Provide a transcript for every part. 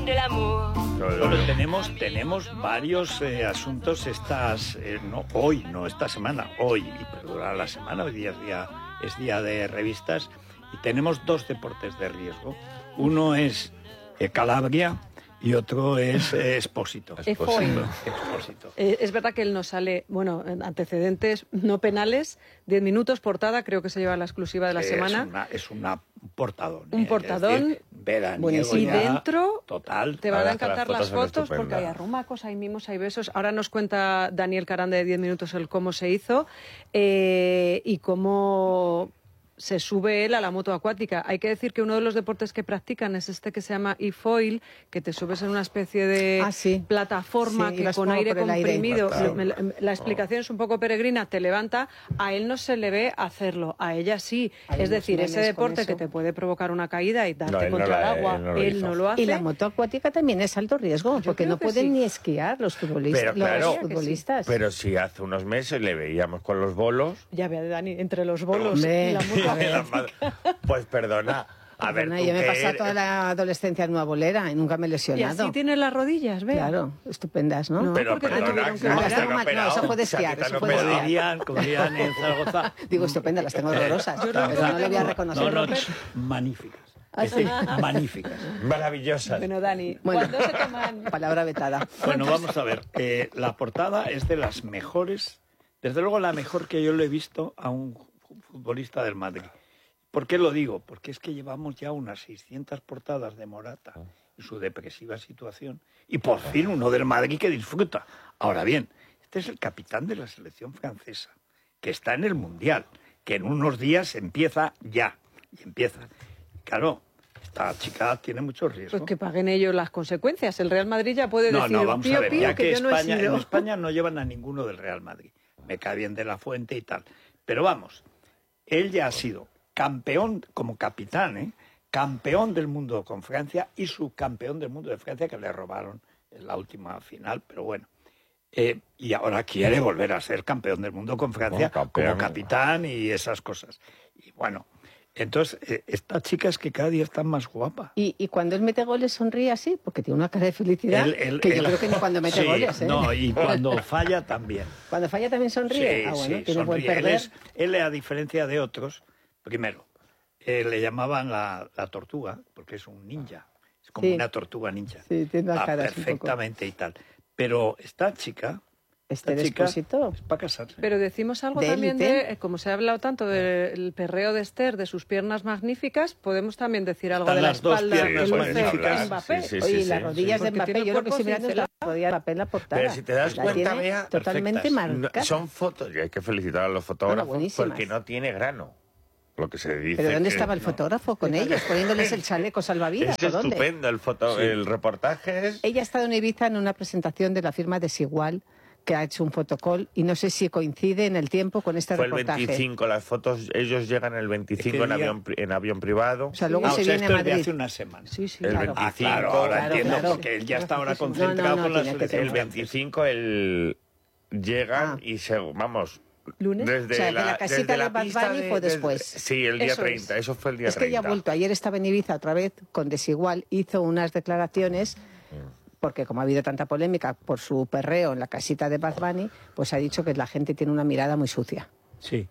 donne de l'amour. Bueno, tenemos varios asuntos hoy, no esta semana, hoy, y perdura la semana, hoy día es día de revistas, y tenemos dos deportes de riesgo. Uno es Calabria y otro es Expósito. Expósito. Es verdad que él nos sale, antecedentes no penales, 10 minutos, portada, creo que se lleva la exclusiva de la semana. Es un portadón. Un portadón. Buenísimo. Y dentro total, te van a encantar las fotos porque hay arrumacos, hay mimos, hay besos. Ahora nos cuenta Daniel Carande de 10 minutos el cómo se hizo y cómo se sube él a la moto acuática. Hay que decir que uno de los deportes que practican es este que se llama e-foil, que te subes en una especie de plataforma que con aire comprimido. La explicación es un poco peregrina, te levanta. A él no se le ve hacerlo, a ella sí. Es decir, ese deporte que te puede provocar una caída y darte contra el agua, él no lo hace. Y la moto acuática también es alto riesgo, porque no pueden ni esquiar los futbolistas. Pero si hace unos meses le veíamos con los bolos... Ya ve, Dani, entre los bolos y la moto. Pues perdona. A ver, yo me he pasado toda la adolescencia en una bolera y nunca me he lesionado. Y así tienes las rodillas, ¿ves? Claro, estupendas, ¿no? No, pero porque perdona, eso puede esquiar. Como dirían en Zaragoza. Digo, estupendas, las tengo horrorosas, pero no le voy a reconocer. No, magníficas. Magníficas. Maravillosas. Bueno, Dani, ¿cuándo se toman? Palabra vetada. Bueno, vamos a ver. La portada es de las mejores, desde luego la mejor que yo le he visto a un futbolista del Madrid. ¿Por qué lo digo? Porque es que llevamos ya unas 600 portadas de Morata y su depresiva situación, y por fin uno del Madrid que disfruta. Ahora bien, este es el capitán de la selección francesa, que está en el Mundial, que en unos días empieza ya. Y empieza. Claro, esta chica tiene mucho riesgo. Pues que paguen ellos las consecuencias. El Real Madrid ya puede decir, vamos a ver, ya que yo no he sido. En España no llevan a ninguno del Real Madrid. Me cae bien de la Fuente y tal. Pero vamos, él ya ha sido campeón como capitán, campeón del mundo con Francia y subcampeón del mundo de Francia, que le robaron en la última final, pero bueno. Y ahora quiere volver a ser campeón del mundo con Francia como capitán y esas cosas. Y bueno, entonces esta chica es que cada día está más guapa. Y cuando él mete goles sonríe así, porque tiene una cara de felicidad que yo creo que ni cuando mete goles. No, y cuando falla también. ¿Cuando falla también sonríe? Sí, tiene buen sonríe. perder. Él, a diferencia de otros, primero, le llamaban la tortuga, porque es un ninja. Es como una tortuga ninja. Sí, tiene la cara perfectamente y tal. Pero esta chica... Expósito es para casarse. Pero decimos algo también de, como se ha hablado tanto del perreo de Esther, de sus piernas magníficas, podemos también decir algo de la espalda que luce Mbappé. Oye, las rodillas de Mbappé, yo lo que estoy mirando es la rodilla de Mbappé en la portada. Pero si te das cuenta, Bea, totalmente marcada. Son fotos, y hay que felicitar a los fotógrafos porque no tiene grano. Lo que se dice. ¿Pero dónde estaba el fotógrafo con ellos? Poniéndoles el chaleco salvavidas. Es estupendo el reportaje. Ella ha estado en Ibiza en una presentación de la firma Desigual, que ha hecho un fotocall, y no sé si coincide en el tiempo con este reportaje. Fue el 25, las fotos, ellos llegan el 25 en avión privado. O sea, luego se viene a Madrid. De hace una semana. Sí, el 25. Ahora entiendo, porque él ya está ahora concentrado con la selección. El 25 llegan y vamos... ¿Lunes? Desde la casita de Bad Bunny fue después. Sí, el día 30, eso fue el día 30. Es que ella ha vuelto, ayer estaba en Ibiza otra vez con Desigual, hizo unas declaraciones... porque como ha habido tanta polémica por su perreo en la casita de Bad Bunny, pues ha dicho que la gente tiene una mirada muy sucia. Sí.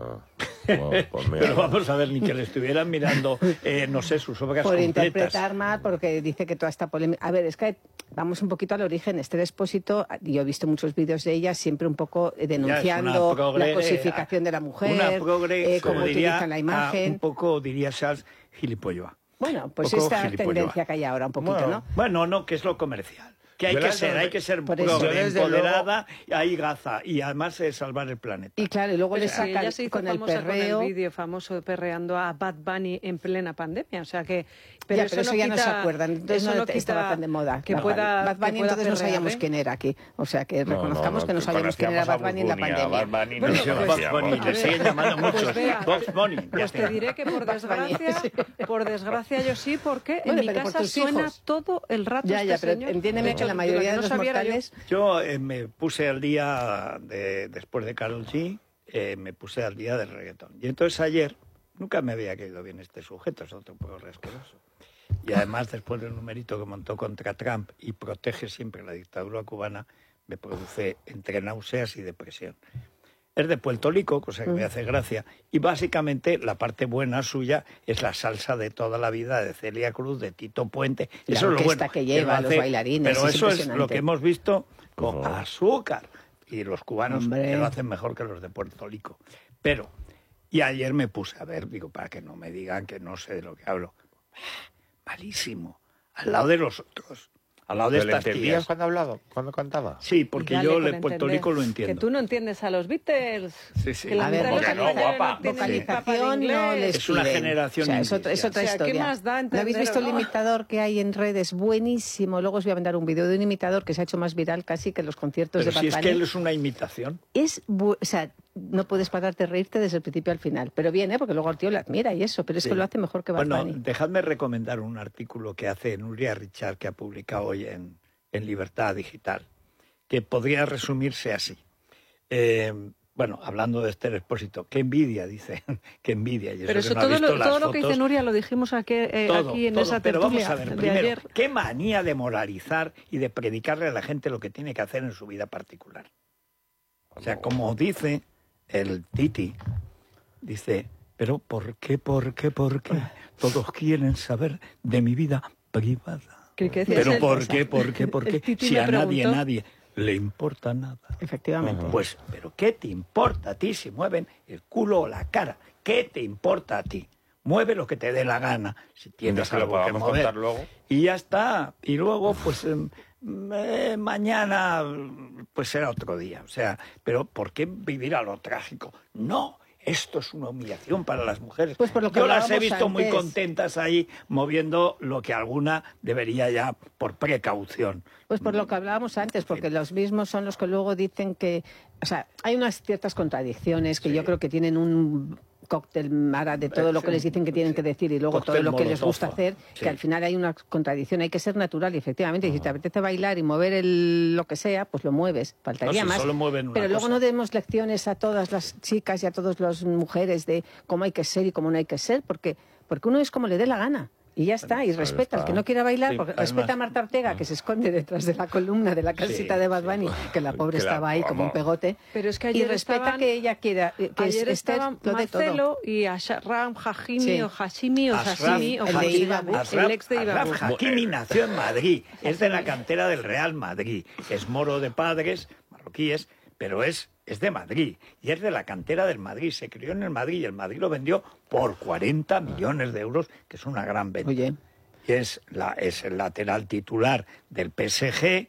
Pero vamos a ver, ni que le estuvieran mirando, no sé, sus obras por completas. Interpretar mal, porque dice que toda esta polémica... A ver, es que vamos un poquito al origen. Esther Expósito, yo he visto muchos vídeos de ella siempre un poco denunciando la cosificación de la mujer, cómo utilizan la imagen. Un poco, diría Charles, gilipollas. Bueno, pues esta tendencia que hay ahora un poquito, ¿no? Bueno, no, que es lo comercial. Que hay que ser progre, empoderada, hay gaza, y además salvar el planeta. Y claro, y luego le sacan ella se hizo con el perreo... con el vídeo famoso perreando a Bad Bunny en plena pandemia, o sea que... Pero eso ya no se acuerdan, entonces no estaba tan de moda. Que Bad Bunny entonces no sabíamos quién era aquí, o sea que reconozcamos que no sabíamos quién era Bad Bunny en la pandemia. Bad Bunny no Bad Bunny, le siguen llamando muchos. Bad Bunny. Pues te diré que por desgracia yo sí, porque en mi casa suena todo el rato este señor. Pero entiéndeme que la mayoría de los mortales... Yo me puse al día, después de Karol G, me puse al día del reggaetón. Y entonces ayer, nunca me había caído bien este sujeto, es otro poco asqueroso. y además después del numerito que montó contra Trump y protege siempre la dictadura cubana, me produce entre náuseas y depresión. Es de Puerto Rico, cosa que me hace gracia, y básicamente la parte buena suya es la salsa de toda la vida de Celia Cruz, de Tito Puente. Eso es lo bueno que lleva, los bailarines. Pero eso es lo que hemos visto con Azúcar, y los cubanos que lo hacen mejor que los de Puerto Rico. Pero, y ayer me puse a ver, digo, para que no me digan que no sé de lo que hablo, malísimo, al lado de los otros. Al lado de estas tías. ¿Cuándo cantaba? Sí, porque yo de Puerto Rico lo entiendo. Que tú no entiendes a los Beatles. Sí. Que a ver, guapa. Vocalización no les es una generación. Es otra historia. ¿Qué más da ¿No habéis visto el imitador que hay en redes? Buenísimo. Luego os voy a mandar un vídeo de un imitador que se ha hecho más viral casi que los conciertos de Bad Bunny. Si es que él es una imitación. O sea, no puedes parar de reírte desde el principio al final. Pero bien, porque luego el tío la admira y eso, pero es que lo hace mejor que Bad Bunny. Bueno, dejadme recomendar un artículo que hace Nuria Richard, que ha publicado hoy en Libertad Digital, que podría resumirse así. Bueno, hablando de Esther Expósito, qué envidia, dice, qué envidia. Y pero eso no todo lo que dice Nuria lo dijimos aquí en esa tertulia. Pero vamos a ver, primero, ayer. qué manía de moralizar y de predicarle a la gente lo que tiene que hacer en su vida particular. O sea, como dice el Titi, dice, pero ¿por qué todos quieren saber de mi vida privada? Pero ¿por qué? Si a nadie le importa nada. Efectivamente. Pues, ¿pero qué te importa a ti si mueven el culo o la cara? ¿Qué te importa a ti? Mueve lo que te dé la gana, si tienes algo que mover. Luego. Y ya está. Y luego, pues, mañana, pues será otro día. O sea, pero ¿por qué vivir a lo trágico? No. Esto es una humillación para las mujeres. Pues por lo que yo las he visto antes. Muy contentas ahí, moviendo lo que alguna debería ya, por precaución. Pues por lo que hablábamos antes, porque los mismos son los que luego dicen que... O sea, hay unas ciertas contradicciones que yo creo que tienen un cóctel mara de todo lo que les dicen que tienen que decir y luego todo lo que les gusta hacer, que al final hay una contradicción, hay que ser natural y efectivamente, si te apetece bailar y mover lo que sea, pues lo mueves, faltaría más. Pero luego no demos lecciones a todas las chicas y a todas las mujeres de cómo hay que ser y cómo no hay que ser, porque uno es como le dé la gana. Y ya está, y respeta al que no quiera bailar, porque respeta a Marta Ortega, que se esconde detrás de la columna de la casita de Bad Bunny, que la pobre estaba ahí como un pegote. Pero es que y respeta que ella quiera, que ayer estaban Marcelo y Ashraf Hakimi o Hashimi o Hashimi o el ex de Ibabu. Ashraf Hakimi nació en Madrid, es de la cantera del Real Madrid, es moro de padres, marroquíes, pero es de Madrid y es de la cantera del Madrid. Se crió en el Madrid y el Madrid lo vendió por 40 millones de euros, que es una gran venta. Oye. Y es el lateral titular del PSG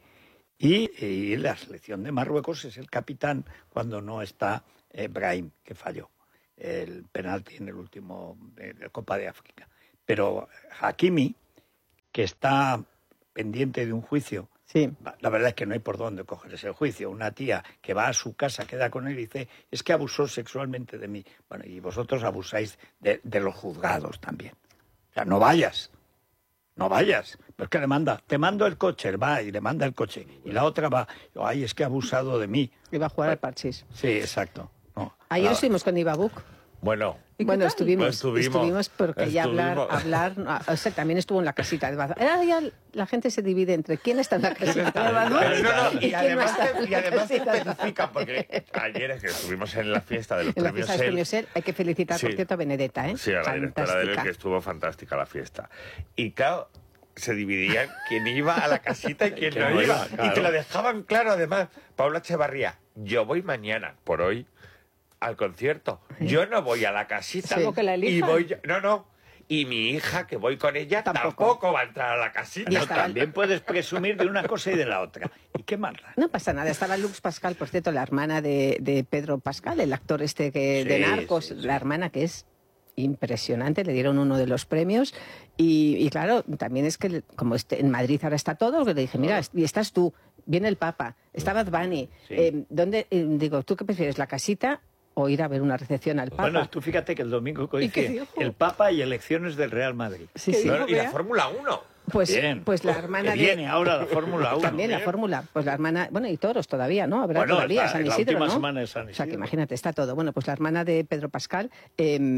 y la selección de Marruecos es el capitán cuando no está Brahim, que falló el penalti en el último de Copa de África. Pero Hakimi, que está pendiente de un juicio. Sí. La verdad es que no hay por dónde coger ese juicio. Una tía que va a su casa, queda con él y dice, es que abusó sexualmente de mí. Bueno, y vosotros abusáis de los juzgados también. O sea, no vayas. Pero es que te mando el coche, él va y le manda el coche. Y la otra va, ay, es que ha abusado de mí. Iba a jugar al parchís. Sí, exacto. No. Ayer estuvimos con Ibabuk. Bueno, estuvimos porque ya hablar, o sea, también estuvo en la casita de Bad Bunny. Ya la gente se divide entre quién está en la casita de Bad Bunny y además se especifica, porque ayer es que estuvimos en la fiesta de los premios EL, hay que felicitar, por cierto, a Benedetta, Sí, a la directora de él, que estuvo fantástica la fiesta. Y claro, se dividían quién iba a la casita y quién no iba. Claro. Y te lo dejaban claro, además, Paula Echevarría, yo voy mañana, por hoy, al concierto. Yo no voy a la casita. Sí. Que la y voy y mi hija, que voy con ella, tampoco va a entrar a la casita. No, también puedes presumir de una cosa y de la otra. ¿Y qué más? No pasa nada. Estaba Lux Pascal, por cierto, la hermana de Pedro Pascal, el actor de Narcos, la hermana que es impresionante, le dieron uno de los premios y claro, también es que como en Madrid ahora está todo, le dije, mira, y estás tú, viene el Papa, está Bad Bunny, digo, ¿tú qué prefieres, la casita o ir a ver una recepción al Papa? Bueno, tú fíjate que el domingo coincide el Papa y elecciones del Real Madrid. Sí. Y la Fórmula 1. Pues la hermana viene ahora la Fórmula 1. También la Fórmula. Pues la hermana... Bueno, y toros todavía, ¿no? Habrá todavía, San Isidro, la última ¿no? semana de San Isidro. O sea, que imagínate, está todo. Bueno, pues la hermana de Pedro Pascal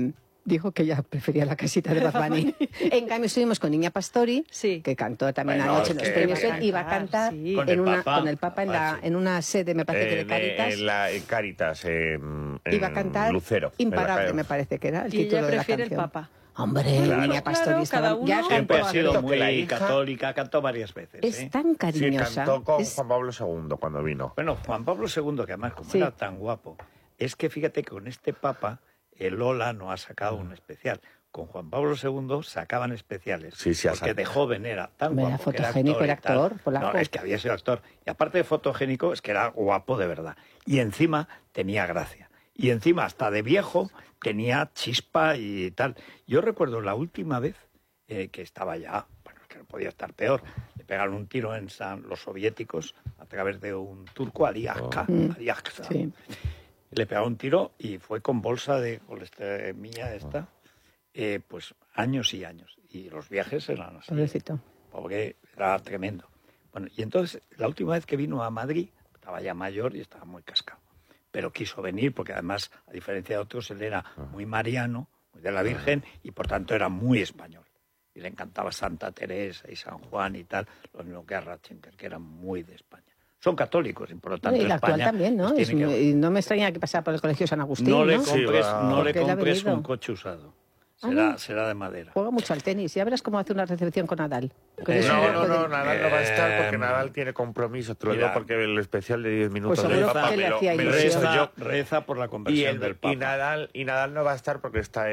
dijo que ella prefería la casita de Bad Bunny. En cambio, estuvimos con Niña Pastori, que cantó también anoche en los premios. Iba a cantar con el Papa en una sede, me parece que de Cáritas. En Cáritas, iba a cantar Lucero. Imparable, me parece que era el título de la canción. Y ella prefiere el Papa. Hombre, Niña Pastori siempre ha sido muy católica, cantó varias veces. Es tan cariñosa. Sí, cantó con Juan Pablo II cuando vino. Bueno, Juan Pablo II, que además como era tan guapo, es que fíjate que con este Papa, el Lola no ha sacado un especial. Con Juan Pablo II sacaban especiales. Porque de joven era tan guapo. Era fotogénico, era actor. No, es que había sido actor. Y aparte de fotogénico, es que era guapo de verdad. Y encima tenía gracia. Y encima, hasta de viejo, tenía chispa y tal. Yo recuerdo la última vez que estaba ya, bueno, que no podía estar peor, le pegaron un tiro en los soviéticos a través de un turco, Ali Aksa. Sí. Le pegaron un tiro y fue con bolsa de colesteremia esta, pues años y años. Y los viajes eran así. Pobrecito. Porque era tremendo. Bueno, y entonces, la última vez que vino a Madrid, estaba ya mayor y estaba muy cascado. Pero quiso venir porque además, a diferencia de otros, él era muy mariano, muy de la Virgen, y por tanto era muy español. Y le encantaba Santa Teresa y San Juan y tal, lo mismo que a Ratzinger, que eran muy de España. Son católicos, y por lo tanto y la España, actual también, ¿no? Y no me extraña que pasara por el Colegio San Agustín, no le compres un coche usado. Será de madera. Juega mucho al tenis. Ya verás cómo hace una recepción con Nadal. No, Nadal no va a estar porque Nadal tiene compromiso. Te lo digo porque el especial de 10 minutos pues del Papa me lo he hecho yo. Reza por la conversión del Papa. Y Nadal no va a estar porque está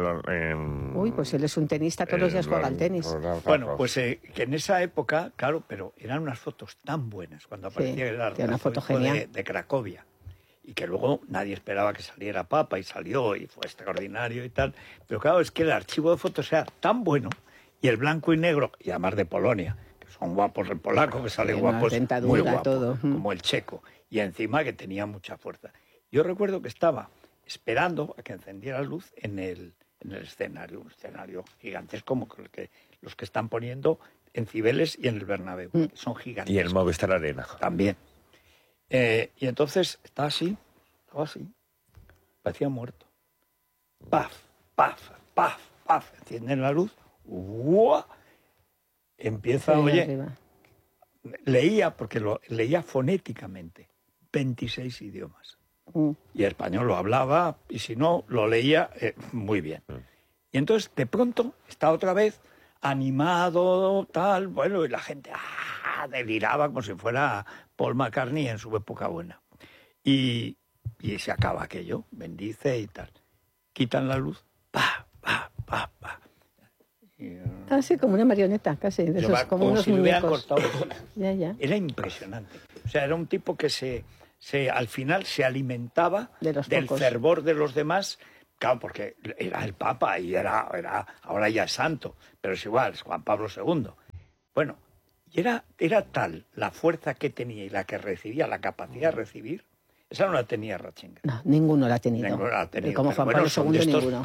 en... Uy, pues él es un tenista, todos los días juega al tenis. Bueno, pues que en esa época, claro, pero eran unas fotos tan buenas cuando aparecía el arte de Cracovia. Y que luego nadie esperaba que saliera Papa, y salió, y fue extraordinario y tal. Pero claro, es que el archivo de fotos era tan bueno, y el blanco y negro, y además de Polonia, que son guapos, el polaco que sale guapos, muy guapo, todo. Como el checo, y encima que tenía mucha fuerza. Yo recuerdo que estaba esperando a que encendiera la luz en el escenario, un escenario gigantesco como los que están poniendo en Cibeles y en el Bernabéu, que son gigantes. Y el Movistar Arena. También. Y entonces estaba así, parecía muerto. Paf, paf, paf, paf, encienden la luz, ¡uah! Empieza, leía, porque lo leía fonéticamente, 26 idiomas. Y el español lo hablaba, y si no, lo leía muy bien. Y entonces, de pronto, está otra vez animado, tal, bueno, y la gente deliraba como si fuera Paul McCartney en su época buena. Y se acaba aquello, bendice y tal. Quitan la luz, pa, pa, pa, pa. Casi como una marioneta, casi, de esos, como unos muñecos. Ya. Era impresionante. O sea, era un tipo que al final se alimentaba del fervor de los demás. Claro, porque era el Papa y ahora ya es santo, pero es igual, es Juan Pablo II. Bueno, y era tal la fuerza que tenía y la que recibía, la capacidad de recibir, esa no la tenía Ratzinger. No, ninguno la ha tenido. Como Juan Pablo II, ninguno.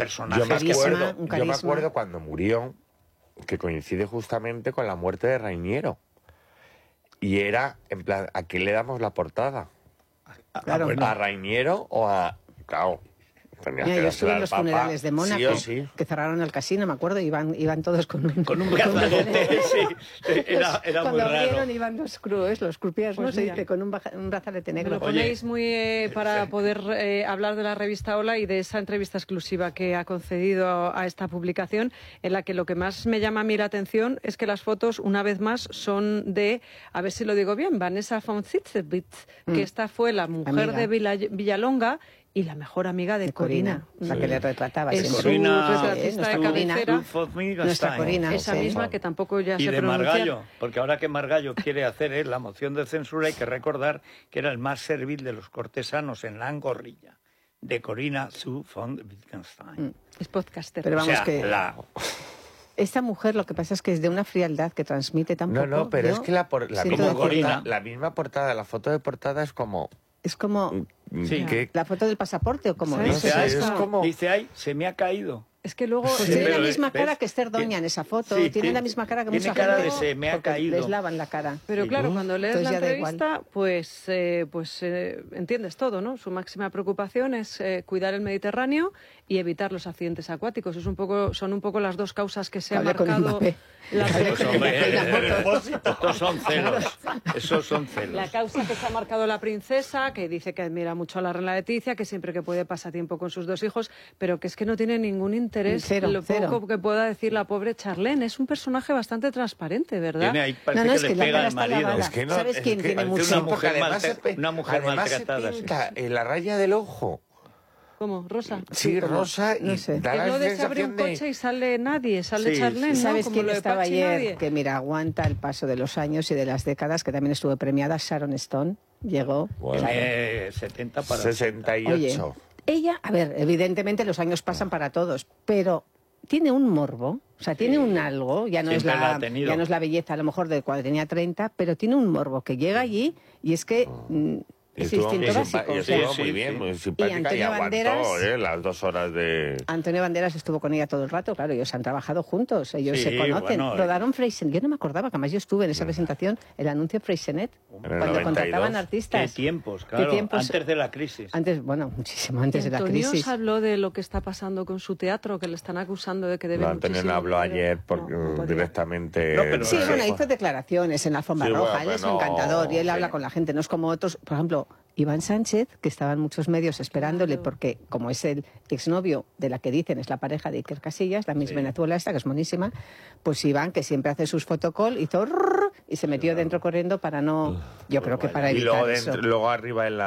Yo me acuerdo cuando murió, que coincide justamente con la muerte de Rainiero. Y era, en plan, ¿a quién le damos la portada? ¿A Rainiero o a...? Claro. Mira, yo estuve en los funerales de Mónaco, que cerraron el casino, me acuerdo, iban todos con un brazalete, era muy raro. Cuando abrieron iban los croupiers, ¿no? Se dice, con un brazalete negro. Lo ponéis muy para poder hablar de la revista Hola y de esa entrevista exclusiva que ha concedido a esta publicación, en la que lo que más me llama a mí la atención es que las fotos, una vez más, son de, a ver si lo digo bien, Vanessa von Zitzewitz, que esta fue la mujer de Villalonga y la mejor amiga de Corina. La que le retrataba. Es su retratista de cabecera. Nuestra Corina. Esa misma que tampoco ya y se de pronuncia. Margallo, porque ahora que Margallo quiere hacer la moción de censura, hay que recordar que era el más servil de los cortesanos en la Angorrilla, de Corina zu von Wittgenstein. Es podcaster. Pero vamos Esta mujer lo que pasa es que es de una frialdad que transmite tan poco. No, pero es que la misma portada, la foto de portada es como... Es como la foto del pasaporte o como... Dice, se me ha caído. Es que luego... Pues tiene la misma cara que Esther Doña en esa foto. Tiene la misma cara que mucha gente. Tiene cara de se me ha caído. Les lavan la cara. Pero claro, cuando lees la entrevista, pues entiendes todo, ¿no? Su máxima preocupación es cuidar el Mediterráneo y evitar los accidentes acuáticos. Son un poco las dos causas que se ha marcado. Estos son celos. Esos son celos. La causa que se ha marcado la princesa, que dice que admira mucho a la reina Leticia, que siempre que puede pasa tiempo con sus 2 hijos, pero que es que no tiene ningún interés en lo poco que pueda decir la pobre Charlene. Es un personaje bastante transparente, ¿verdad? Ahí parece que le pega al marido. ¿Sabes quién tiene mucho? Una mujer maltratada. Se pinta en la raya del ojo. ¿Cómo? ¿Rosa? Sí, rosa. No sé. Es lo de se abre un coche y sale nadie, sale Charlene, ¿no? ¿Sabes Como quién lo de estaba Pachi, ayer? nadie. Que mira, aguanta el paso de los años y de las décadas, que también estuvo premiada, Sharon Stone. Llegó. Bueno. 70 para 68. Oye, ella, a ver, evidentemente los años pasan para todos, pero tiene un morbo, o sea, tiene un algo, ya no es la belleza a lo mejor de cuando tenía 30, pero tiene un morbo que llega allí y es que es instinto básico. Y estuvo muy bien, muy simpática y aguantó las 2 horas de... Antonio Banderas estuvo con ella todo el rato, claro, ellos han trabajado juntos, ellos se conocen. Rodaron Freixenet, yo no me acordaba, que además yo estuve en esa presentación, el anuncio de Freixenet, cuando contrataban artistas. Qué tiempos, claro, antes de la crisis. Antes, bueno, muchísimo antes de la crisis. Antonio os habló de lo que está pasando con su teatro, que le están acusando de que debe muchísimo. Antonio no habló ayer directamente... Sí, bueno, hizo declaraciones en la alfombra roja, él es encantador y él habla con la gente, no es como otros, por ejemplo, Iván Sánchez, que estaban muchos medios esperándole porque, como es el exnovio de la que dicen es la pareja de Iker Casillas, la Miss Venezuela esta, que es monísima, pues Iván, que siempre hace sus fotocall, hizo y se metió dentro corriendo para no... Yo creo que para evitar eso. Y luego arriba en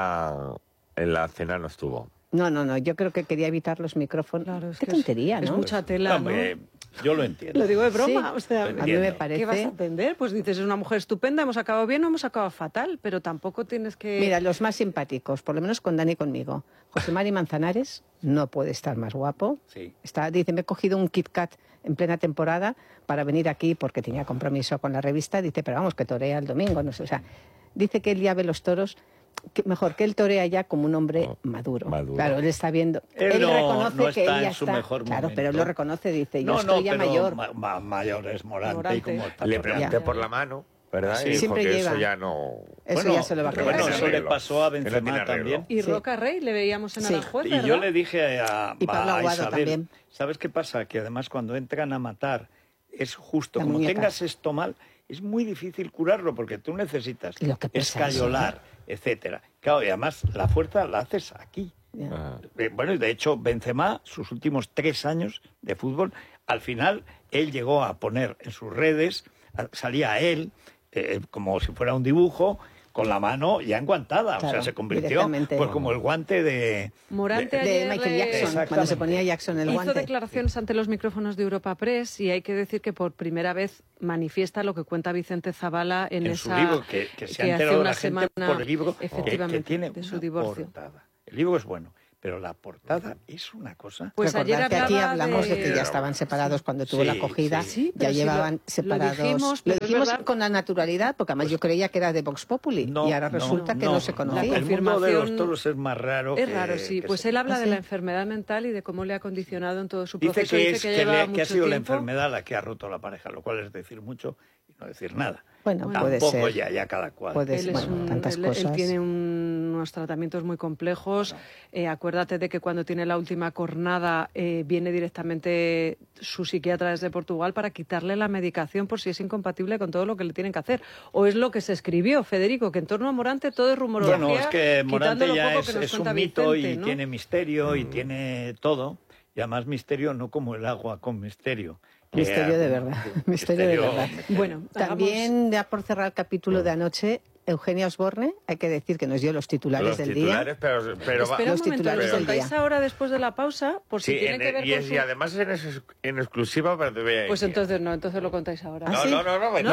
la cena no estuvo. No, yo creo que quería evitar los micrófonos. Claro, qué tontería, ¿no? Es mucha tela, ¿no? Yo lo entiendo. Lo digo de broma, sí, o sea, a mí me parece... ¿Qué vas a entender? Pues dices, es una mujer estupenda, hemos acabado bien o hemos acabado fatal, pero tampoco tienes que... Mira, los más simpáticos, por lo menos con Dani y conmigo. José Mari Manzanares no puede estar más guapo. Sí. Dice, me he cogido un Kit Kat en plena temporada para venir aquí porque tenía compromiso con la revista. Dice, pero vamos, que torea el domingo. No sé, o sea, dice que él ya ve los toros... mejor que él torea ya como un hombre maduro. Claro, él está viendo. Él reconoce que ella está. Claro, pero él lo reconoce, dice, yo estoy ya mayor. Mayor es Morante. Y como le pregunté por la mano, ¿verdad? Sí, y siempre que lleva. eso ya no... Eso ya se lo va a quedar. Bueno, eso le pasó a Benzema también. Y Roca Rey le veíamos en Aranjuez, ¿verdad? Y yo le dije a Isabel, también. ¿Sabes qué pasa? Que además cuando entran a matar es justo, como tengas esto mal, es muy difícil curarlo porque tú necesitas escayolar, etcétera. Claro, y además la fuerza la haces aquí. Bueno, y de hecho Benzema, sus últimos 3 años de fútbol, al final él llegó a poner en sus redes, salía él como si fuera un dibujo, con la mano ya enguantada, claro, o sea, se convirtió pues como el guante de... Morante de Michael Jackson, cuando se ponía Jackson el guante. Hizo declaraciones ante los micrófonos de Europa Press y hay que decir que por primera vez manifiesta lo que cuenta Vicente Zavala en su libro, que se ha enterado la gente por el libro, efectivamente, que tiene de su divorcio. Portada. El libro es bueno, pero la portada es una cosa... Pues ayer que aquí hablamos de que ya estaban separados cuando tuvo la acogida, ya llevaban separados. Lo dijimos con la naturalidad, porque además yo creía que era de Vox Populi, y ahora resulta que no se conocía. El mundo de los toros es más raro. Es raro, sí. Pues él habla de la enfermedad mental y de cómo le ha condicionado en todo su proceso. Dice que ha sido la enfermedad la que ha roto la pareja, lo cual es decir mucho y no decir nada. Bueno, puede tampoco ser. Ya cada cual. Puede ser, tantas cosas. Él tiene unos tratamientos muy complejos. Acuérdate de que cuando tiene la última cornada viene directamente su psiquiatra desde Portugal para quitarle la medicación por si es incompatible con todo lo que le tienen que hacer. O es lo que se escribió, Federico, que en torno a Morante todo es rumorología. Bueno, es que Morante ya es un mito Vicente, y ¿no? tiene misterio y tiene todo. Y además misterio no como el agua con misterio. Misterio de verdad. Misterio de verdad. Bueno, también ya por cerrar el capítulo de anoche, Eugenia Osborne, hay que decir que nos dio los titulares del día. Pero espera un momento, ¿los contáis ahora después de la pausa? Por si tiene que ver con y además en exclusiva para TV. Pues entonces no, entonces lo contáis ahora. ¿Ah, sí? No,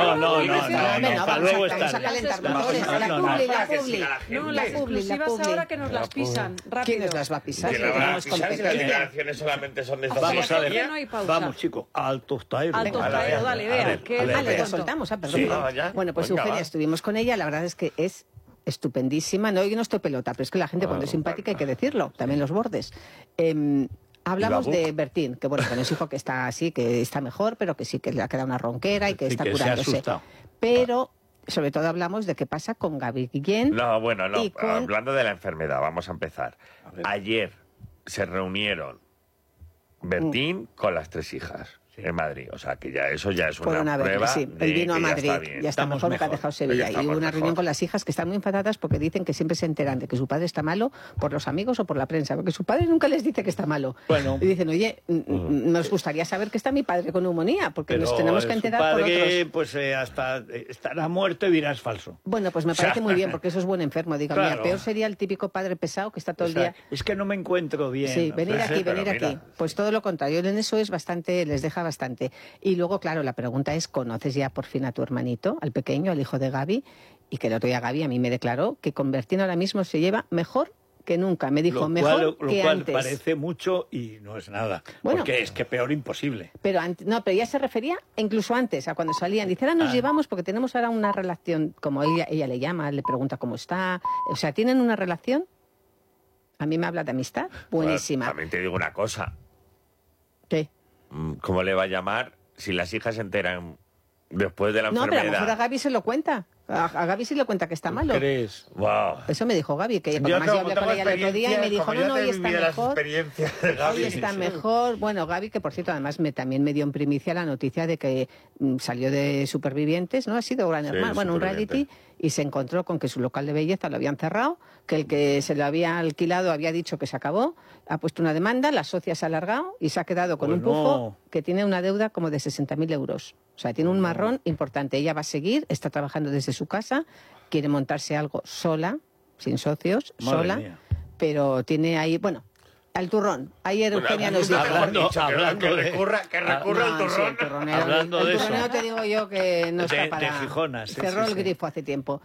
luego vamos a calentar motores. La exclusivas ahora que nos las pisan. Rápido. ¿Quién nos las va a pisar? Las declaraciones solamente son de esta Vamos a ver. No hay pausa. Vamos, chicos, alto taero. Alto taero, dale, vea. Lo soltamos, perdón. Bueno, pues Eugenia, estuvimos con ella, la verdad es que es estupendísima. No, yo no estoy pelota, pero es que la gente cuando es simpática hay que decirlo, también los bordes. Hablamos de Bertín, que bueno, que nos dijo que está así, que está mejor, pero que sí que le ha quedado una ronquera y que está curándose. Pero sobre todo hablamos de qué pasa con Gaby Guillén. No, bueno, no. Hablando de la enfermedad, vamos a empezar. Ayer se reunieron Bertín con las 3 hijas. En Madrid, o sea que eso ya es una prueba. Sí, él vino a Madrid, ya está mejor que ha dejado Sevilla. Y hubo una reunión con las hijas que están muy enfadadas porque dicen que siempre se enteran de que su padre está malo por los amigos o por la prensa, porque su padre nunca les dice que está malo. Bueno. Y dicen, oye, nos gustaría saber que está mi padre con neumonía, porque nos tenemos que enterar por otros. Pues hasta estará muerto y dirás falso. Bueno, pues me parece muy bien, porque eso es buen enfermo. Digo, claro. Mira, peor sería el típico padre pesado que está todo el día. Es que no me encuentro bien. Sí, venir aquí. Pues todo lo contrario, en eso es bastante, les deja bastante. Y luego, claro, la pregunta es, ¿conoces ya por fin a tu hermanito, al pequeño, al hijo de Gaby? Y que el otro día Gaby a mí me declaró que con Bertín ahora mismo se lleva mejor que nunca. Me dijo, mejor que antes. Lo cual parece mucho y no es nada. Bueno, porque es que peor imposible. Pero ya se refería incluso antes, a cuando salían. Dice, ahora nos llevamos porque tenemos ahora una relación, como ella le llama, le pregunta cómo está. O sea, ¿tienen una relación? A mí me habla de amistad. Buenísima. Bueno, también te digo una cosa. ¿Qué? ¿Cómo le va a llamar si las hijas se enteran después de la enfermedad? No, pero a lo mejor a Gaby se lo cuenta. A Gaby sí le cuenta que está malo. ¿Crees? Wow. Eso me dijo Gaby, que además yo hablé con ella el otro día y me dijo, no, hoy está mejor. Hoy está mejor. Bueno, Gaby, que por cierto, además también me dio en primicia la noticia de que salió de Supervivientes, ¿no? Ha sido Gran Hermano, bueno, un reality, y se encontró con que su local de belleza lo habían cerrado, que el que se lo había alquilado había dicho que se acabó, ha puesto una demanda, la socia se ha alargado y se ha quedado con un pufo que tiene una deuda como de 60.000 euros. O sea, tiene un marrón importante. Ella va a seguir, está trabajando desde su casa, quiere montarse algo sola, sin socios, sola, pero tiene ahí, bueno, al turrón. Ayer Eugenia nos dijo... Que recurra al turrón. Hablando de eso. El turroneo te digo yo que no está para... De Gijonas. Cerró el grifo hace tiempo.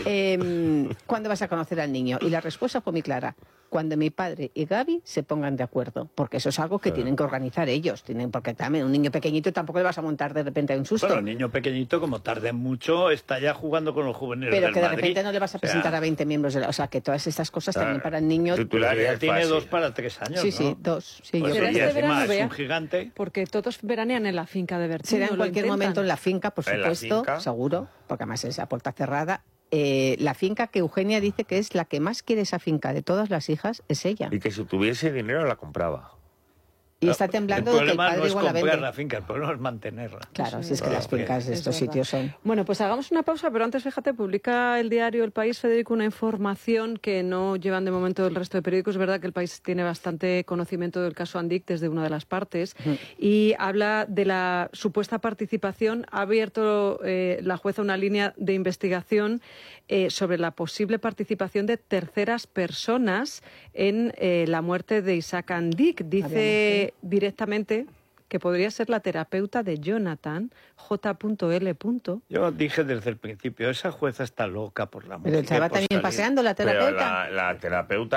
¿Cuándo vas a conocer al niño? Y la respuesta fue muy clara. Cuando mi padre y Gaby se pongan de acuerdo. Porque eso es algo que tienen que organizar ellos. Porque también un niño pequeñito tampoco le vas a montar de repente a un susto. Bueno, el niño pequeñito, como tarde mucho, está ya jugando con los juveniles pero del que de Madrid. repente no le vas a presentar a 20 miembros de la... O sea, que todas estas cosas también para el niño... Ya tiene 2 para 3 años, Sí, ¿no? sí, 2. Sí, pues pero este verano es un gigante. Porque todos veranean en la finca de Bertín. Será en cualquier momento en la finca, por supuesto, seguro, porque además es a puerta cerrada. La finca que Eugenia dice que es la que más quiere esa finca de todas las hijas es ella. Y que si tuviese dinero la compraba. Y está temblando de que el padre no es igual la vende. la finca, el problema es mantenerla. Claro, si es que las fincas de estos sitios son... Bueno, pues hagamos una pausa, pero antes, fíjate, publica el diario El País, Federico, una información que no llevan de momento el resto de periódicos. Es verdad que El País tiene bastante conocimiento del caso Andic desde una de las partes y habla de la supuesta participación. Ha abierto la jueza una línea de investigación sobre la posible participación de terceras personas en la muerte de Isaac Andic. Dice directamente que podría ser la terapeuta de Jonathan, J.L. Yo dije desde el principio, esa jueza está loca por la muerte. Pero estaba también paseando la terapeuta. Pero la terapeuta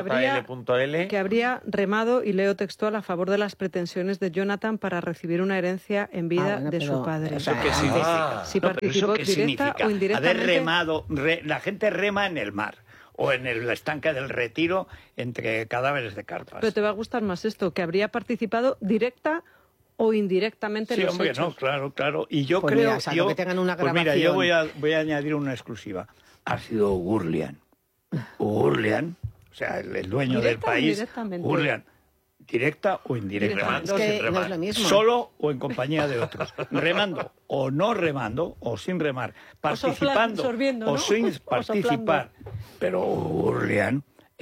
J.L.L. que habría remado, y leo textual, a favor de las pretensiones de Jonathan para recibir una herencia en vida de su padre. ¿Eso qué significa? Si participó directa o indirectamente. Haber remado, la gente rema en el mar o en la estanca del Retiro entre cadáveres de carpas. Pero te va a gustar más esto, que habría participado directa o indirectamente en los hechos. No, claro. Y yo pues creo... mira, que tengan una grabación. Pues mira, yo voy a añadir una exclusiva. Ha sido Gurlian, o sea, el dueño del país, Gurlian. ¿Directa o indirecta? Es que no es lo mismo. Solo o en compañía de otros. Remando o no remando o sin remar. Participando o sin participar. Pero Gurlian,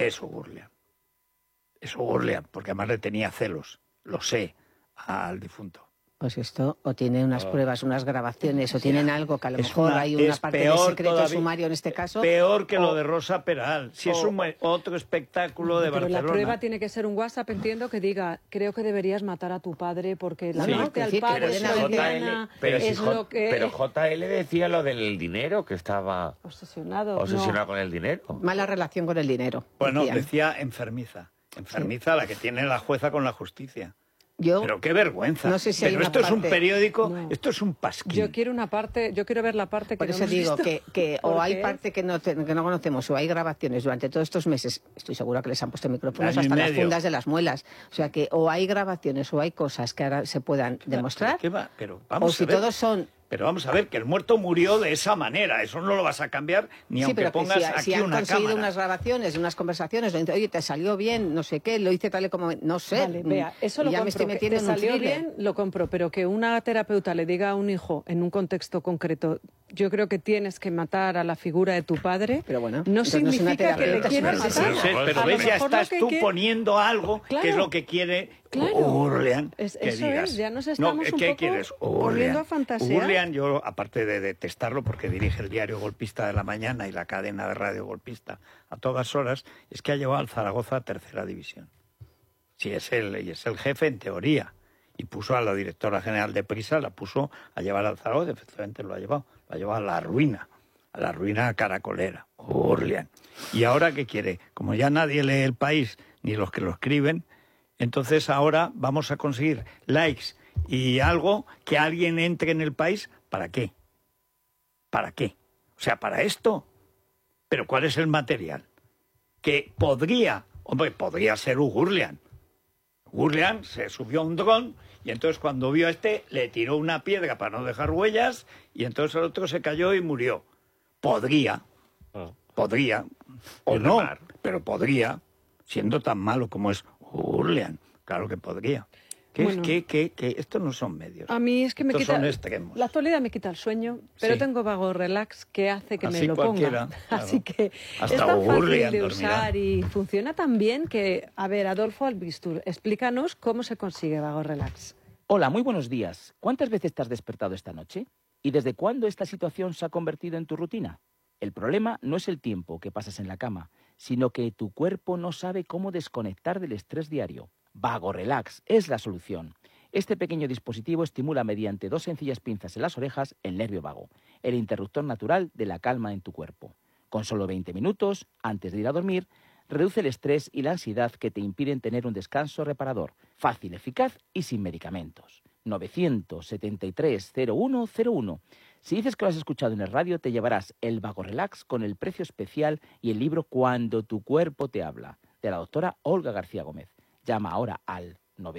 porque además le tenía celos, lo sé, al difunto. Pues esto, o tiene unas pruebas, unas grabaciones, o tienen algo que a lo mejor hay una parte de secreto sumario en este caso. Peor que lo de Rosa Peral. Si es otro espectáculo de Barcelona. Pero la prueba tiene que ser un WhatsApp, entiendo, que diga, creo que deberías matar a tu padre porque la muerte al padre es lo que... Pero JL decía lo del dinero, que estaba... Obsesionado con el dinero. Mala relación con el dinero. Bueno, decía enfermiza. Enfermiza la que tiene la jueza con la justicia. Pero qué vergüenza. No sé si pero esto es un periódico, esto es un pasquín. Yo quiero ver la parte que por eso digo que o hay parte que no conocemos o hay grabaciones durante todos estos meses. Estoy segura que les han puesto micrófonos hasta las fundas de las muelas. O sea que o hay grabaciones o hay cosas que ahora se puedan demostrar. ¿Qué va? Pero vamos o si todos son Pero vamos a ver, que el muerto murió de esa manera. Eso no lo vas a cambiar ni aunque pongas aquí una cámara. Si han conseguido unas grabaciones, unas conversaciones, oye, te salió bien, no sé qué, lo hice tal y como... No sé. Vale, vea, eso lo compro, me estoy metiendo que te salió bien, lo compro, pero que una terapeuta le diga a un hijo en un contexto concreto, yo creo que tienes que matar a la figura de tu padre, pero bueno, no significa que le quieras matar. Pero ves, ya estás tú poniendo algo que es lo que quiere... Urlian, eso es, ya nos estamos un poco quieres? volviendo a fantasear. Urlian, yo, aparte de detestarlo, porque dirige el diario Golpista de la Mañana y la cadena de radio Golpista a todas horas, es que ha llevado al Zaragoza a tercera división. Sí, es el jefe en teoría. Y puso a la directora general de Prisa, la puso a llevar al Zaragoza, efectivamente lo ha llevado a la ruina caracolera. Urlian. ¿Y ahora qué quiere? Como ya nadie lee El País, ni los que lo escriben, entonces ahora vamos a conseguir likes y algo que alguien entre en El País. ¿Para qué? ¿Para qué? O sea, ¿para esto? ¿Pero cuál es el material? Que podría ser Urlian. Urlian se subió a un dron y entonces cuando vio a le tiró una piedra para no dejar huellas y entonces el otro se cayó y murió. Podría, o no, pero podría, siendo tan malo como es Urlian, claro que podría. Que estos no son medios. A mí es que me quita... son extremos. La actualidad me quita el sueño, pero tengo vago relax que hace que me lo ponga. Claro. Así que hasta es tan fácil de usar dormirá. Y funciona tan bien que... A ver, Adolfo Albistur, explícanos cómo se consigue vago relax. Hola, muy buenos días. ¿Cuántas veces te has despertado esta noche? ¿Y desde cuándo esta situación se ha convertido en tu rutina? El problema no es el tiempo que pasas en la cama, sino que tu cuerpo no sabe cómo desconectar del estrés diario. Vago Relax es la solución. Este pequeño dispositivo estimula mediante 2 sencillas pinzas en las orejas el nervio vago, el interruptor natural de la calma en tu cuerpo. Con solo 20 minutos, antes de ir a dormir, reduce el estrés y la ansiedad que te impiden tener un descanso reparador, fácil, eficaz y sin medicamentos. 973-0101. Si dices que lo has escuchado en el radio, te llevarás el Vago Relax con el precio especial y el libro Cuando tu cuerpo te habla, de la doctora Olga García Gómez. Llama ahora al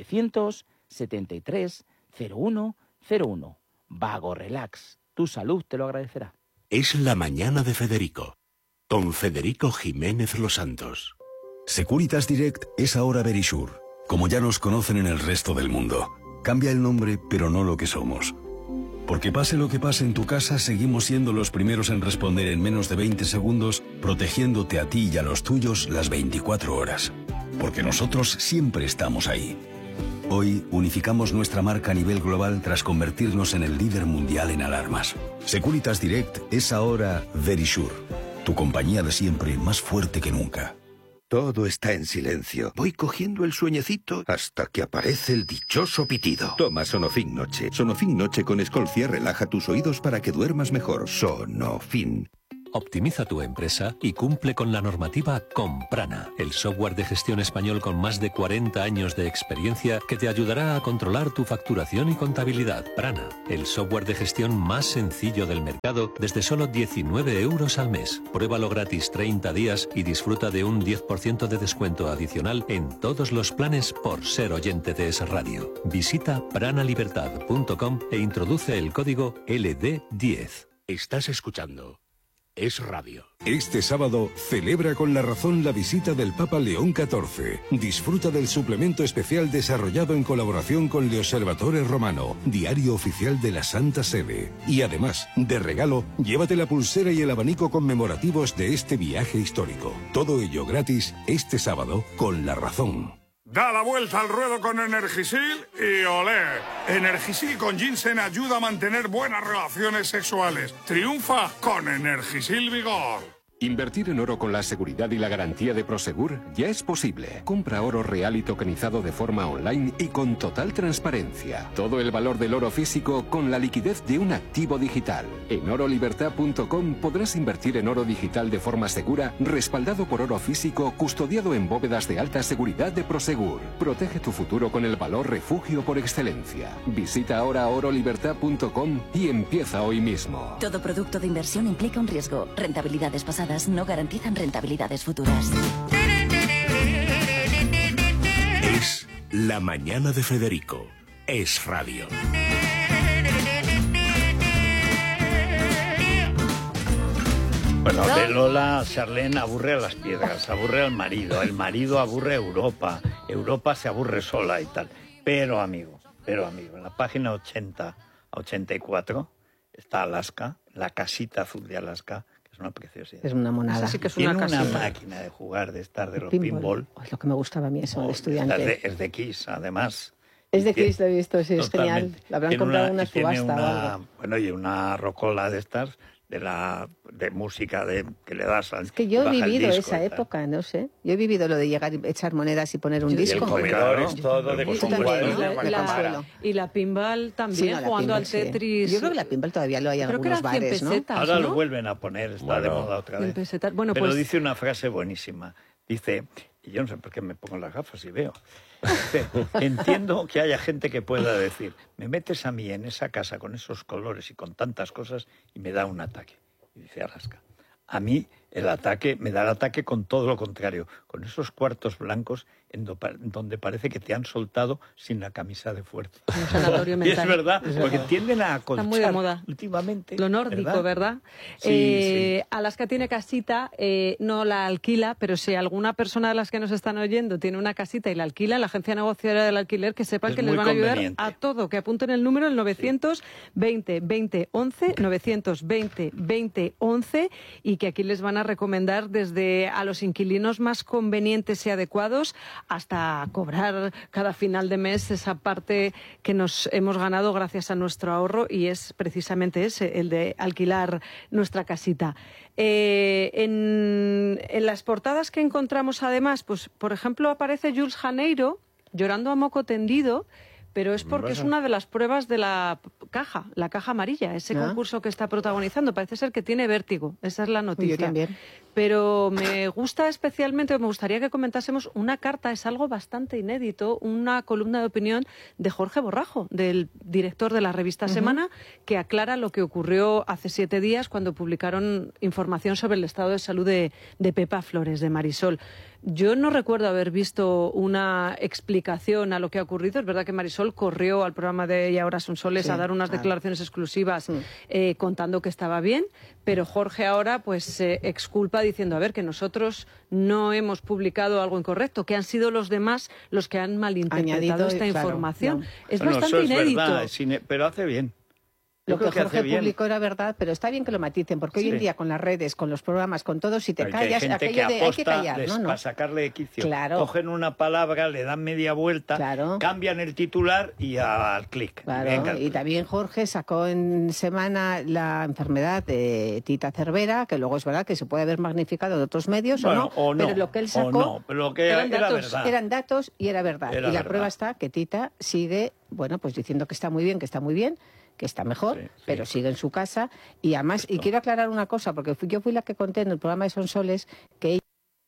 973-0101. Vago Relax. Tu salud te lo agradecerá. Es la mañana de Federico, con Federico Jiménez Los Santos. Securitas Direct es ahora Verisure, como ya nos conocen en el resto del mundo. Cambia el nombre, pero no lo que somos. Porque pase lo que pase en tu casa, seguimos siendo los primeros en responder en menos de 20 segundos, protegiéndote a ti y a los tuyos las 24 horas. Porque nosotros siempre estamos ahí. Hoy unificamos nuestra marca a nivel global tras convertirnos en el líder mundial en alarmas. Securitas Direct es ahora Verisure, tu compañía de siempre más fuerte que nunca. Todo está en silencio. Voy cogiendo el sueñecito hasta que aparece el dichoso pitido. Toma Sonofin Noche. Sonofin Noche con Escolcia relaja tus oídos para que duermas mejor. Sonofin. Optimiza tu empresa y cumple con la normativa con Prana, el software de gestión español con más de 40 años de experiencia que te ayudará a controlar tu facturación y contabilidad. Prana, el software de gestión más sencillo del mercado desde solo 19 euros al mes. Pruébalo gratis 30 días y disfruta de un 10% de descuento adicional en todos los planes por ser oyente de Es Radio. Visita pranalibertad.com e introduce el código LD10. Estás escuchando Es Radio. Este sábado celebra con La Razón la visita del Papa León XIV. Disfruta del suplemento especial desarrollado en colaboración con Le Osservatore Romano, diario oficial de la Santa Sede. Y además, de regalo, llévate la pulsera y el abanico conmemorativos de este viaje histórico. Todo ello gratis este sábado con La Razón. Da la vuelta al ruedo con Energisil y olé. Energisil con ginseng ayuda a mantener buenas relaciones sexuales. Triunfa con Energisil Vigor. Invertir en oro con la seguridad y la garantía de Prosegur ya es posible. Compra oro real y tokenizado de forma online y con total transparencia. Todo el valor del oro físico con la liquidez de un activo digital. En orolibertad.com podrás invertir en oro digital de forma segura, respaldado por oro físico, custodiado en bóvedas de alta seguridad de Prosegur. Protege tu futuro con el valor refugio por excelencia. Visita ahora orolibertad.com y empieza hoy mismo. Todo producto de inversión implica un riesgo. Rentabilidades pasadas no garantizan rentabilidades futuras. Es la mañana de Federico. Es Radio. Bueno, de Lola, Charlene aburre a las piedras, aburre al marido, el marido aburre a Europa, Europa se aburre sola y tal. Pero amigo, en la página 80 a 84 está Alaska, la casita azul de Alaska, que es una preciosidad. Es una monada. Sí que es Tiene una máquina de jugar, de estar de los pinball. Es lo que me gustaba a mí eso, de estudiante. Es de Kiss, además. Es de Kiss, lo he visto, sí, es genial. La habrán comprado en una subasta o algo. Bueno, y una rocola de estas, de música que le das al... Es que yo he vivido esa época, no sé. Yo he vivido lo de llegar y echar monedas y poner un disco. Y el comedor es todo de y la pinball también, sí, jugando al Tetris. Yo creo que la pinball todavía lo hay en algunos bares, ¿no? Ahora lo vuelven a poner, está de moda otra vez. Bueno, pero dice una frase buenísima. Dice, y yo no sé por qué me pongo las gafas y veo. Dice, entiendo que haya gente que pueda decir, me metes a mí en esa casa con esos colores y con tantas cosas y me da un ataque. Y dice Alaska, a mí me da el ataque con todo lo contrario, con esos cuartos blancos donde parece que te han soltado sin la camisa de fuerza. Y es verdad, porque tienden a acolchar. Está muy de moda últimamente. Lo nórdico, ¿verdad? Sí. Alaska tiene casita, no la alquila, pero si alguna persona de las que nos están oyendo tiene una casita y la alquila, la agencia negociadora del alquiler, que sepan que les van a ayudar a todo, que apunten el número, el 920 20 11, 920 20 11, y que aquí les van a recomendar desde a los inquilinos más convenientes y adecuados hasta cobrar cada final de mes esa parte que nos hemos ganado gracias a nuestro ahorro, y es precisamente ese, el de alquilar nuestra casita. En las portadas que encontramos además, pues por ejemplo aparece Jules Janeiro llorando a moco tendido, pero es porque es una de las pruebas de la caja amarilla, ese concurso que está protagonizando. Parece ser que tiene vértigo, esa es la noticia. Yo también. Pero me gusta especialmente, me gustaría que comentásemos una carta, es algo bastante inédito, una columna de opinión de Jorge Borrajo, del director de la revista Semana, que aclara lo que ocurrió hace 7 días cuando publicaron información sobre el estado de salud de Pepa Flores, de Marisol. Yo no recuerdo haber visto una explicación a lo que ha ocurrido. Es verdad que Marisol corrió al programa de Y ahora son soles a dar unas declaraciones exclusivas contando que estaba bien, pero Jorge ahora pues exculpa diciendo, a ver, que nosotros no hemos publicado algo incorrecto, que han sido los demás los que han malinterpretado esta información. Es bastante inédito. Verdad, pero hace bien. Lo que Jorge publicó era verdad, pero está bien que lo maticen, porque hoy en día con las redes, con los programas, con todo, si te callas, hay gente aquello que de hay que callar, para sacarle de quicio. Cogen una palabra, le dan media vuelta, cambian el titular y al clic. Y también Jorge sacó en Semana la enfermedad de Tita Cervera, que luego es verdad que se puede haber magnificado de otros medios, pero lo que él sacó eran datos y era verdad. Y la prueba está que Tita sigue, pues diciendo que está muy bien, que está mejor, pero sigue en su casa. Y además, y quiero aclarar una cosa, porque yo fui la que conté en el programa de Sonsoles que ella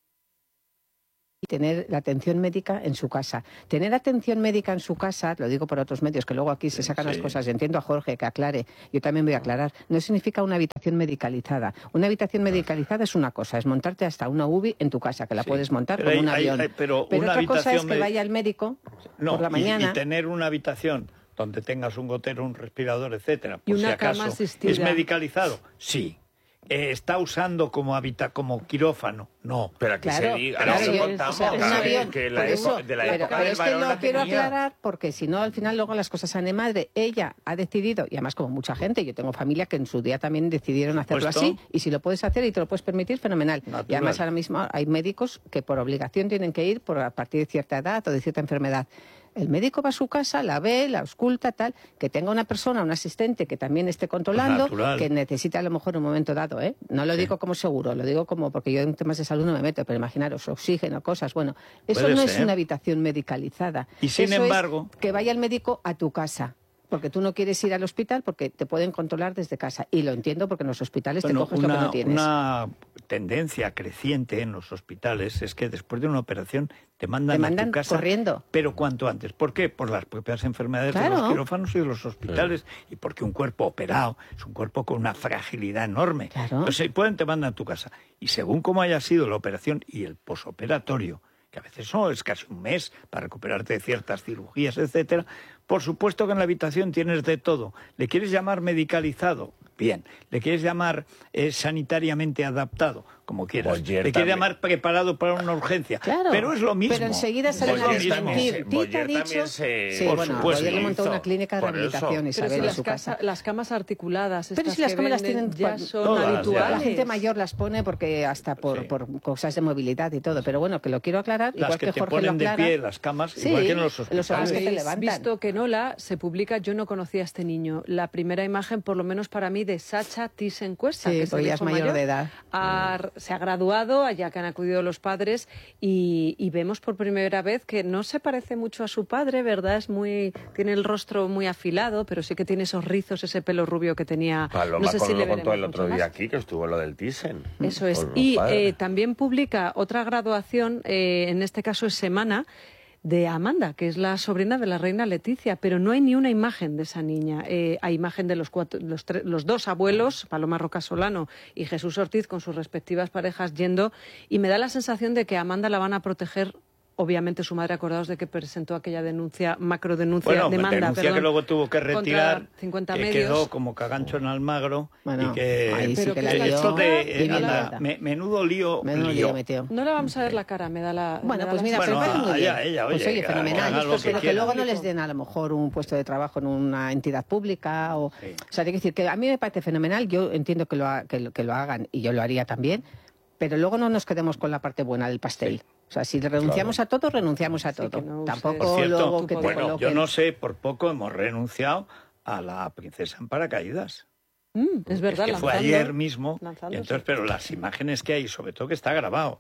tener la atención médica en su casa. Tener atención médica en su casa, lo digo por otros medios, que luego aquí se sacan las cosas, entiendo a Jorge que aclare, yo también voy a aclarar, no significa una habitación medicalizada. Una habitación medicalizada es una cosa, es montarte hasta una UBI en tu casa, que la puedes montar como un avión. Pero otra cosa es que vaya al médico por la mañana. Y tener una habitación donde tengas un gotero, un respirador, etcétera, por y una si acaso, cama asistida. ¿Es medicalizado? Sí. ¿Está usando como quirófano? No. Pero aquí se diga, contamos que la época del varón lo quiero aclarar, porque si no, al final luego las cosas salen de madre. Ella ha decidido, y además como mucha gente, yo tengo familia que en su día también decidieron hacerlo así, y si lo puedes hacer y te lo puedes permitir, fenomenal. Natural. Y además ahora mismo hay médicos que por obligación tienen que ir a partir de cierta edad o de cierta enfermedad. El médico va a su casa, la ve, la ausculta, tal, que tenga una persona, un asistente que también esté controlando, que necesite a lo mejor un momento dado, ¿eh? No lo digo como seguro, lo digo como porque yo en temas de salud no me meto, pero imaginaros, oxígeno, cosas, bueno, eso no es una habitación medicalizada. Y sin embargo, es que vaya el médico a tu casa. Porque tú no quieres ir al hospital porque te pueden controlar desde casa. Y lo entiendo porque en los hospitales te coges lo que no tienes. Una tendencia creciente en los hospitales es que después de una operación te mandan a tu casa corriendo. Pero cuanto antes. ¿Por qué? Por las propias enfermedades de los quirófanos y de los hospitales. Y porque un cuerpo operado es un cuerpo con una fragilidad enorme. Entonces, si pueden, te mandan a tu casa. Y según cómo haya sido la operación y el posoperatorio, que a veces es casi un mes para recuperarte de ciertas cirugías, etcétera. Por supuesto que en la habitación tienes de todo. ¿Le quieres llamar medicalizado? Bien. ¿Le quieres llamar sanitariamente adaptado? Como quieras. Boyer le quieres llamar preparado para una urgencia. Claro, pero es lo mismo. Pero enseguida salen a desmentir. Boyer también se... Sí, bueno, Boyer le montó una clínica de rehabilitación, Isabel, pero en si su casa. las camas articuladas, pero si las camas las tienen ya son todas, habituales. La gente mayor las pone porque hasta por cosas de movilidad y todo. Pero bueno, que lo quiero aclarar, las igual que te Jorge ponen lo aclara. de pie las camas, Sí, igual que en los hospitales. los que te Habéis levantan. visto que en Hola se publica, yo no conocía a este niño, la primera imagen, por lo menos para mí, de Sacha Thyssen-Cuesta, Sí, que es pues el ya es hijo mayor de edad. se ha graduado, allá que han acudido los padres, y vemos por primera vez que no se parece mucho a su padre, ¿verdad? Tiene el rostro muy afilado, pero sí que tiene esos rizos, ese pelo rubio que tenía. Paloma no sé si le lo contó veremos el otro mucho día más. aquí, que estuvo lo del Thyssen. Eso es. Con los Y padres. también publica otra graduación, en este caso es Semana, de Amanda, que es la sobrina de la reina Leticia, pero no hay ni una imagen de esa niña. Hay imagen de los dos abuelos, Paloma Roca Solano y Jesús Ortiz, con sus respectivas parejas yendo, y me da la sensación de que a Amanda la van a proteger. Obviamente su madre, acordados de que presentó aquella macrodenuncia, demanda, denuncia que luego tuvo que retirar, contra 50 que medios. quedó como cagancho en Almagro, Bueno, y que ahí sí que la esto lió, de y anda, menudo lío, metió. No le vamos a ver la cara, me da la... Bueno, me da pues la mira, Bueno, pero parece muy bien. ella, Pues oye, oye, que fenomenal. haga lo que Pero que quiera. luego no les den a lo mejor un puesto de trabajo en una entidad pública. O sea, hay que decir que a mí me parece fenomenal. Yo entiendo que lo hagan y yo lo haría también. Pero luego no nos quedemos con la parte buena del pastel. O sea, si renunciamos a todo, renunciamos a todo. que no uses- Tampoco Por cierto, luego que te bueno, coloquen... yo no sé, por poco hemos renunciado a la princesa en paracaídas. es verdad, que fue lanzando- ayer mismo, y lanzándose. entonces, pero las imágenes que hay, sobre todo que está grabado,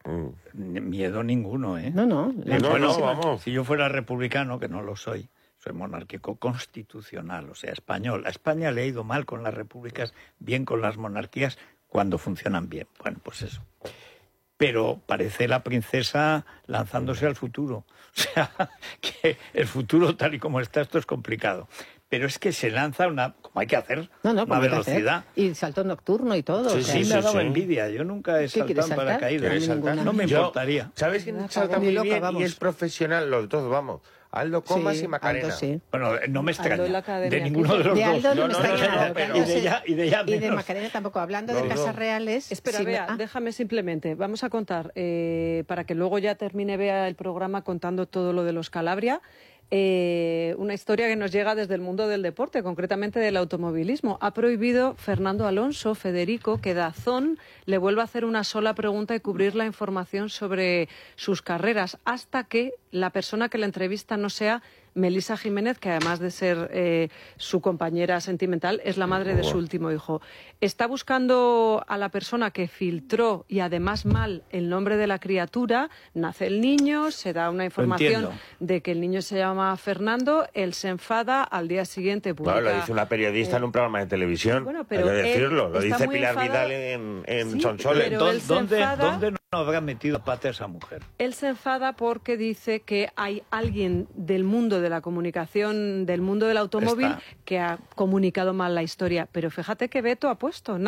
miedo ninguno, ¿eh? No. Bueno, vamos. si yo fuera republicano, que no lo soy monárquico constitucional, o sea, español. A España le ha ido mal con las repúblicas, bien con las monarquías, cuando funcionan bien. Bueno, pues eso. Pero parece la princesa lanzándose al futuro. O sea, que el futuro tal y como está, esto es complicado. Pero es que se lanza como hay que hacer, una velocidad. Y salto nocturno y todo. Sí, o sea, sí, me ha dado envidia. Yo nunca he saltado en paracaídas. No me importaría. ¿Sabes quién salta muy bien y es profesional? Los dos, vamos. Aldo Comas y Macarena. Aldo, sí. Bueno, no me extraña. Aldo en la academia. De ninguno de los De Aldo dos. no me extraña nada, pero- Aldo y de ella Y de menos. Macarena tampoco. Hablando de No, casas no. reales... Espera, sí, Bea, déjame simplemente. Vamos a contar, para que luego ya termine Bea el programa contando todo lo de los Calabria. Una historia que nos llega desde el mundo del deporte, concretamente del automovilismo. Ha prohibido Fernando Alonso, Federico, que Dazón le vuelva a hacer una sola pregunta y cubrir la información sobre sus carreras, hasta que la persona que la entrevista no sea Melisa Jiménez, que además de ser su compañera sentimental, es la madre de su último hijo. Está buscando a la persona que filtró, y además mal, el nombre de la criatura. Nace el niño, se da una información de que el niño se llama Fernando, él se enfada, al día siguiente publica... Claro, lo dice una periodista en un programa de televisión. Bueno, pero hay que decirlo, lo está dice muy Pilar enfadado. Vidal en Sí, Sonsoles. pero él se enfada. ¿Dónde no habrá metido pata esa mujer? Él se enfada porque dice que hay alguien del mundo de la comunicación, del mundo del automóvil, que ha comunicado mal la historia. Pero fíjate qué veto ha puesto.